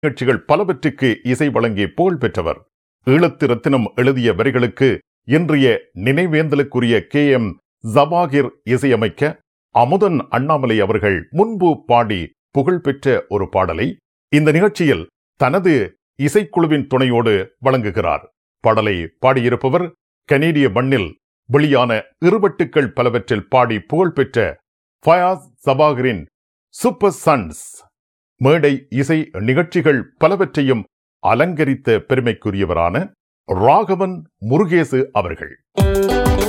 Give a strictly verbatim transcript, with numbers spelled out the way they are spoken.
நிகழ்ச்சிகள் பலவற்றுக்கு இசை வழங்கி புகழ் பெற்றவர். ஈழத்து ரத்தினம் எழுதிய வரிகளுக்கு இன்றைய நினைவேந்தலுக்குரிய கே எம் ஜவாகிர் இசையமைக்க அமுதன் அண்ணாமலை அவர்கள் முன்பு பாடி புகழ்பெற்ற ஒரு பாடலை இந்த நிகழ்ச்சியில் தனது இசைக்குழுவின் துணையோடு வழங்குகிறார். பாடலை பாடியிருப்பவர் கனேடிய மண்ணில் வெளியான இருவட்டுக்கள் பலவற்றில் பாடி புகழ்பெற்ற ஃபயாஸ் ஜவாகிரின் சூப்பர் சன்ஸ். மேடை இசை நிகழ்ச்சிகள் பலவற்றையும் அலங்கரித்த பெருமைக்குரியவரான ராகவன் முருகேசு அவர்கள்.